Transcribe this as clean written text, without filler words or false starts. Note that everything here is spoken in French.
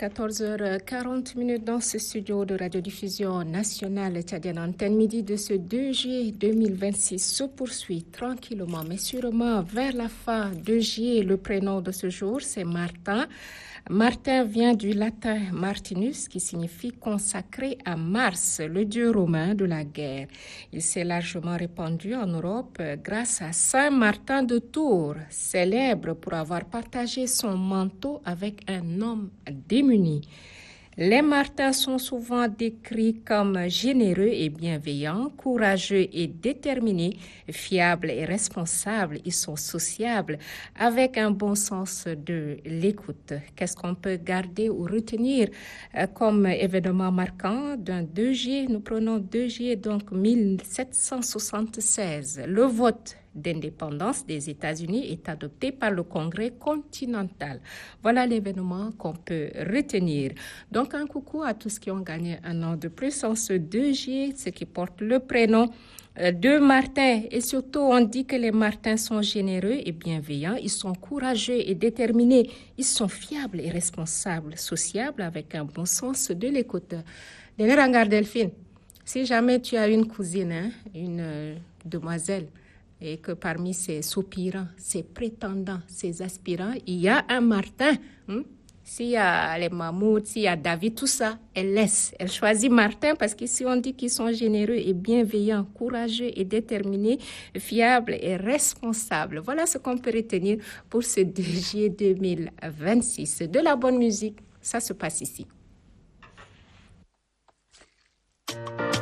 14h40 dans ce studio de radiodiffusion nationale tchadienne. Antenne midi de ce 2 juillet 2026 se poursuit tranquillement mais sûrement vers la fin de juillet. Le prénom de ce jour, c'est Martin. Martin vient du latin Martinus, qui signifie consacré à Mars, le dieu romain de la guerre. Il s'est largement répandu en Europe grâce à Saint Martin de Tours, célèbre pour avoir partagé son manteau avec un homme démuni. Les Martins sont souvent décrits comme généreux et bienveillants, courageux et déterminés, fiables et responsables. Ils sont sociables avec un bon sens de l'écoute. Qu'est-ce qu'on peut garder ou retenir comme événement marquant d'un 2 juillet? Nous prenons 2 juillet, donc 1776. Le vote d'indépendance des États-Unis est adopté par le Congrès continental. Voilà l'événement qu'on peut retenir. Donc, un coucou à tous qui ont gagné un an de plus en ce 2 juillet, ceux qui portent le prénom de Martin. Et surtout, on dit que les Martins sont généreux et bienveillants, ils sont courageux et déterminés, ils sont fiables et responsables, sociables avec un bon sens de l'écoute. Dernier Delphine, si jamais tu as une cousine, une demoiselle, et que parmi ces soupirants, ces prétendants, ces aspirants, il y a un Martin. S'il y a les mammouths, s'il y a David, tout ça, elle laisse. Elle choisit Martin parce qu'ici on dit qu'ils sont généreux et bienveillants, courageux et déterminés, fiables et responsables. Voilà ce qu'on peut retenir pour ce 2 juillet 2026. De la bonne musique, ça se passe ici.